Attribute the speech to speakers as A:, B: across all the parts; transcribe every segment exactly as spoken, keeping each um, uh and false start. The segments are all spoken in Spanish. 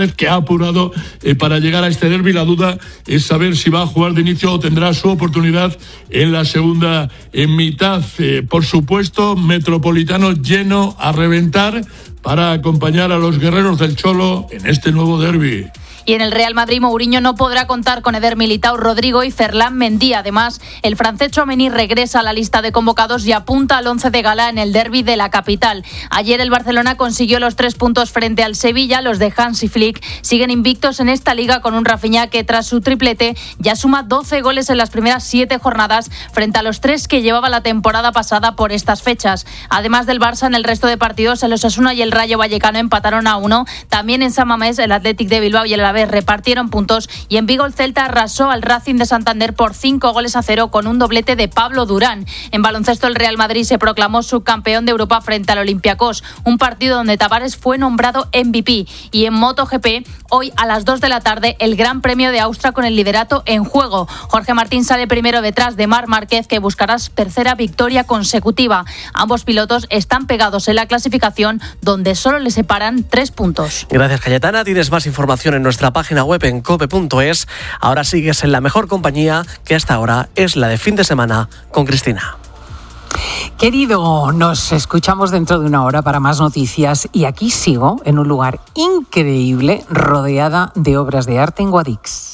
A: que ha apurado eh, para llegar a este derbi. La duda es saber si va a jugar de inicio o tendrá su oportunidad en la segunda en mitad. Eh, por supuesto, Metropolitano lleno a reventar para acompañar a los guerreros del Cholo en este nuevo derbi.
B: Y en el Real Madrid, Mourinho no podrá contar con Eder Militao, Rodrigo y Ferland Mendy. Además, el francés Tchouaméni regresa a la lista de convocados y apunta al once de gala en el derbi de la capital. Ayer el Barcelona consiguió los tres puntos frente al Sevilla. Los de Hansi Flick siguen invictos en esta liga con un Rafinha que tras su triplete ya suma doce goles en las primeras siete jornadas frente a los tres que llevaba la temporada pasada por estas fechas. Además del Barça, en el resto de partidos el Osasuna y el Rayo Vallecano empataron a uno. También en San Mamés el Athletic de Bilbao y el vez repartieron puntos y en Vigo el Celta arrasó al Racing de Santander por cinco goles a cero con un doblete de Pablo Durán. En baloncesto el Real Madrid se proclamó subcampeón de Europa frente al Olympiacos, un partido donde Tavares fue nombrado M V P. Y en MotoGP, hoy a las dos de la tarde el Gran Premio de Austria con el liderato en juego. Jorge Martín sale primero detrás de Marc Márquez, que buscará tercera victoria consecutiva. Ambos pilotos están pegados en la clasificación, donde solo les separan tres puntos.
C: Gracias, Cayetana. Tienes más información en nuestra página web en cope punto es. Ahora sigues en la mejor compañía, que hasta ahora es la de Fin de Semana con Cristina.
D: Querido, nos escuchamos dentro de una hora para más noticias y aquí sigo en un lugar increíble rodeada de obras de arte en Guadix.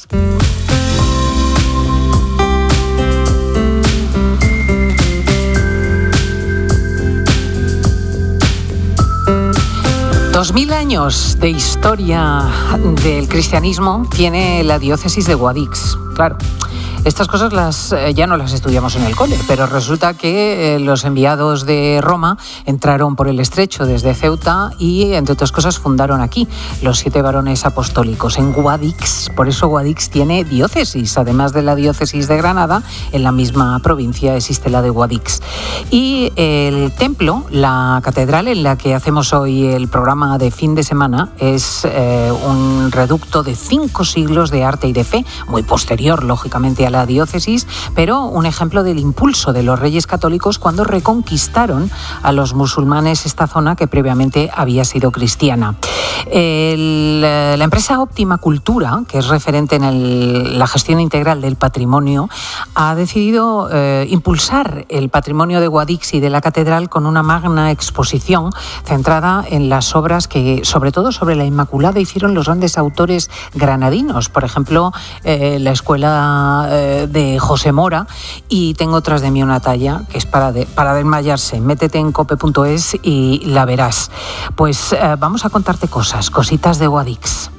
D: Dos mil años de historia del cristianismo tiene la diócesis de Guadix. Claro, estas cosas las, eh, ya no las estudiamos en el cole, pero resulta que eh, los enviados de Roma entraron por el estrecho desde Ceuta y, entre otras cosas, fundaron aquí los siete varones apostólicos en Guadix. Por eso Guadix tiene diócesis. Además de la diócesis de Granada, en la misma provincia existe la de Guadix. Y el templo, la catedral en la que hacemos hoy el programa de fin de semana, es eh, un reducto de cinco siglos de arte y de fe, muy posterior, lógicamente, a la diócesis, pero un ejemplo del impulso de los reyes católicos cuando reconquistaron a los musulmanes esta zona que previamente había sido cristiana. El, la empresa Óptima Cultura, que es referente en el, la gestión integral del patrimonio, ha decidido eh, impulsar el patrimonio de Guadix y de la catedral con una magna exposición centrada en las obras que, sobre todo sobre la Inmaculada, hicieron los grandes autores granadinos. Por ejemplo, eh, la escuela eh, de José Mora, y tengo tras de mí una talla que es para, de, para desmayarse. Métete en cope punto es y la verás. Pues eh, vamos a contarte cosas, cositas de Guadix.